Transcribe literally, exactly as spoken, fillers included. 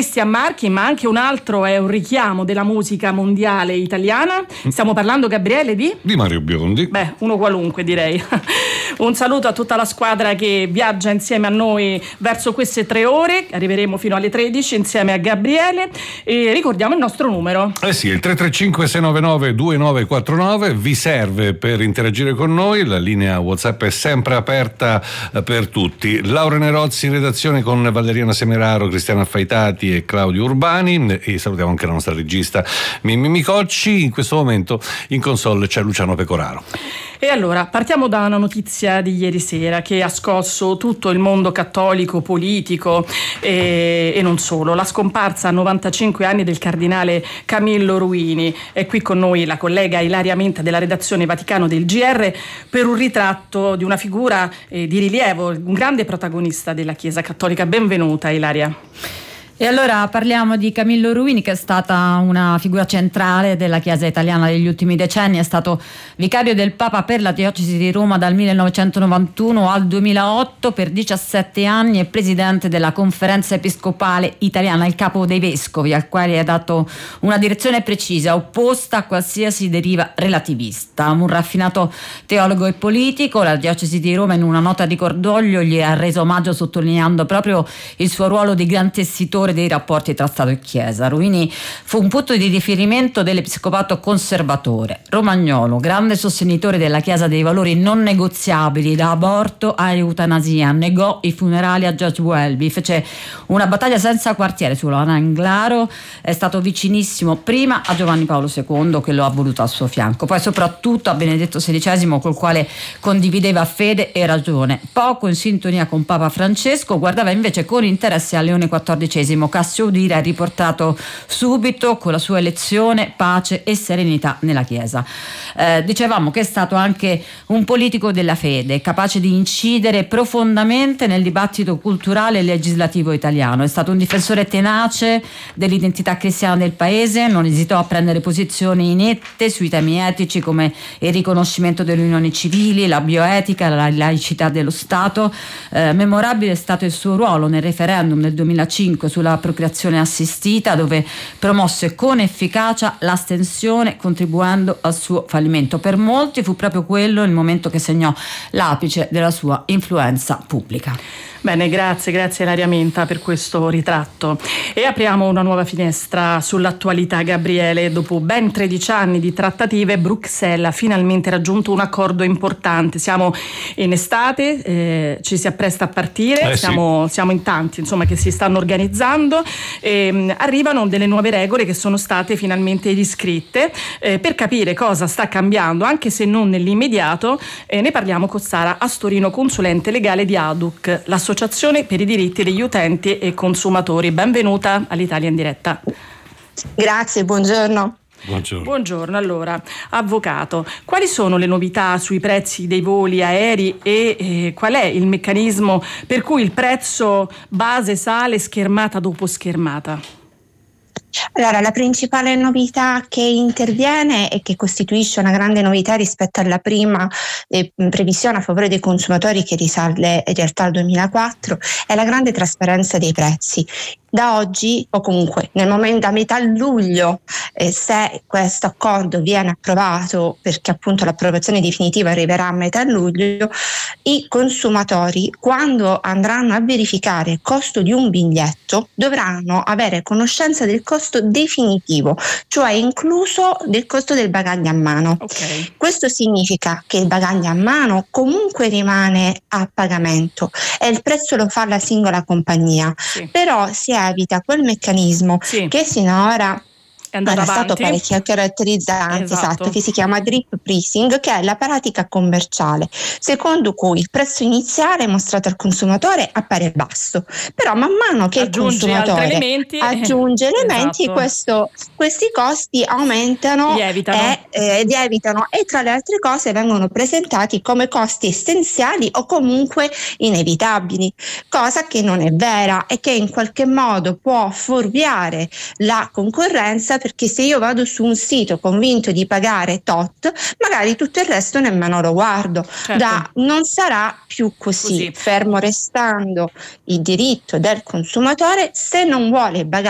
Cristian Marchi, ma anche un altro è un richiamo della musica mondiale italiana. Stiamo parlando, Gabriele, di? Di Mario Biondi. Beh, uno qualunque, direi. Un saluto a tutta la squadra che viaggia insieme a noi verso queste tre ore. Arriveremo fino alle tredici insieme a Gabriele. E ricordiamo il nostro numero. Eh sì, il tre tre cinque sei nove nove due nove quattro nove vi serve per interagire con noi. La linea WhatsApp è sempre aperta per tutti. Laura Nerozzi in redazione con Valeriana Semeraro, Cristiana Affaitati e Claudio Urbani, e salutiamo anche la nostra regista Mimmi Micocci. In questo momento in console c'è Luciano Pecoraro. E allora partiamo da una notizia di ieri sera che ha scosso tutto il mondo cattolico, politico e, e non solo. La scomparsa a novantacinque anni del cardinale Camillo Ruini. È qui con noi la collega Ilaria Menta della redazione Vaticano del G R per un ritratto di una figura eh, di rilievo, un grande protagonista della Chiesa cattolica. Benvenuta, Ilaria. E allora parliamo di Camillo Ruini, che è stata una figura centrale della Chiesa italiana degli ultimi decenni. È stato vicario del Papa per la diocesi di Roma dal millenovecentonovantuno al duemilaotto per diciassette anni e presidente della Conferenza Episcopale Italiana, il capo dei vescovi, al quale ha dato una direzione precisa, opposta a qualsiasi deriva relativista. Un raffinato teologo e politico, la diocesi di Roma in una nota di cordoglio gli ha reso omaggio sottolineando proprio il suo ruolo di gran tessitore dei rapporti tra Stato e Chiesa. Ruini fu un punto di riferimento dell'episcopato conservatore. Romagnolo, grande sostenitore della Chiesa dei valori non negoziabili, da aborto a eutanasia, negò i funerali a George Welby, fece una battaglia senza quartiere sull'Anna Anglaro, è stato vicinissimo prima a Giovanni Paolo secondo, che lo ha voluto al suo fianco, poi soprattutto a Benedetto sedicesimo, col quale condivideva fede e ragione. Poco in sintonia con Papa Francesco, guardava invece con interesse a Leone quattordicesimo, che a suo dire ha riportato subito con la sua elezione pace e serenità nella Chiesa. Eh, dicevamo che è stato anche un politico della fede, capace di incidere profondamente nel dibattito culturale e legislativo italiano. È stato un difensore tenace dell'identità cristiana del paese, non esitò a prendere posizioni nette sui temi etici come il riconoscimento delle unioni civili, la bioetica, la laicità dello Stato. Eh, memorabile è stato il suo ruolo nel referendum del duemilacinque sulla procreazione assistita, dove promosse con efficacia l'astensione, contribuendo al suo fallimento. Per molti fu proprio quello il momento che segnò l'apice della sua influenza pubblica. Bene, grazie, grazie Ilaria Menta per questo ritratto. E apriamo una nuova finestra sull'attualità, Gabriele. Dopo ben tredici anni di trattative, Bruxelles ha finalmente raggiunto un accordo importante. Siamo in estate, eh, ci si appresta a partire, eh, siamo, sì. siamo in tanti insomma che si stanno organizzando. E, mh, arrivano delle nuove regole che sono state finalmente riscritte eh, per capire cosa sta cambiando, anche se non nell'immediato. Eh, ne parliamo con Sara Astorino, consulente legale di ADUC, l'associazione Associazione per i diritti degli utenti e consumatori. Benvenuta all'Italia in diretta. Grazie, buongiorno. Buongiorno. Buongiorno, allora, avvocato, quali sono le novità sui prezzi dei voli aerei e eh, qual è il meccanismo per cui il prezzo base sale schermata dopo schermata? Allora, la principale novità che interviene e che costituisce una grande novità rispetto alla prima eh, previsione a favore dei consumatori, che risale in realtà al duemilaquattro, è la grande trasparenza dei prezzi. Da oggi, o comunque nel momento a metà luglio, eh, se questo accordo viene approvato, perché appunto l'approvazione definitiva arriverà a metà luglio, i consumatori, quando andranno a verificare il costo di un biglietto, dovranno avere conoscenza del costo definitivo, cioè incluso del costo del bagaglio a mano. Okay. Questo significa che il bagaglio a mano comunque rimane a pagamento e il prezzo lo fa la singola compagnia, Sì. però si evita quel meccanismo Sì. che sinora È andato era avanti. stato parecchio caratterizzante, Esatto. esatto, che si chiama drip pricing, che è la pratica commerciale secondo cui il prezzo iniziale mostrato al consumatore appare basso, però man mano che Aggiunge il consumatore altri elementi, aggiunge eh, elementi, esatto. questo, questi costi aumentano Lievitano. e eh, lievitano e tra le altre cose vengono presentati come costi essenziali o comunque inevitabili, cosa che non è vera e che in qualche modo può fuorviare la concorrenza, perché se io vado su un sito convinto di pagare tot, magari tutto il resto nemmeno lo guardo. Certo. Da, non sarà più così, Così. fermo restando il diritto del consumatore, se non vuole pagare